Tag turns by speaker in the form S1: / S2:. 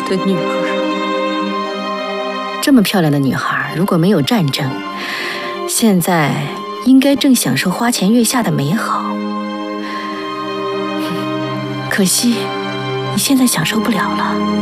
S1: 的女儿。
S2: 这么漂亮的女孩，如果没有战争，现在应该正享受花前月下的美好。可惜，你现在享受不了了。